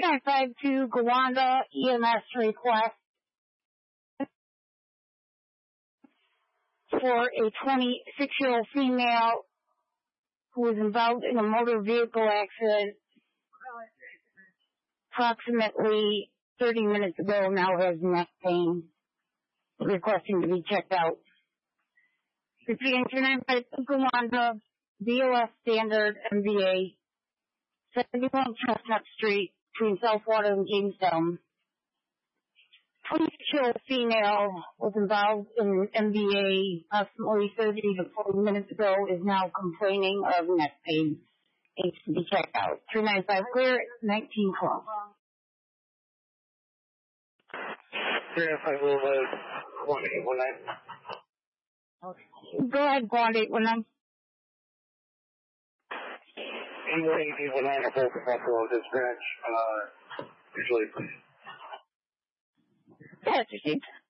3952 Gowanda EMS request for a 26-year-old female who was involved in a motor vehicle accident approximately 30 minutes ago, now has neck pain, requesting to be checked out. Repeating 3952 Gowanda, BOS Standard MVA, 71 Chestnut Street, between Southwater and Jamestown. 26-year-old female was involved in MVA approximately 30 to 40 minutes ago, is now complaining of neck pain. Needs to be checked out. 395 clear, 1912. 395 will load 1819. Go ahead, Gwanda 819. 819 are both possible dispatch. Usually, please. Yes, received.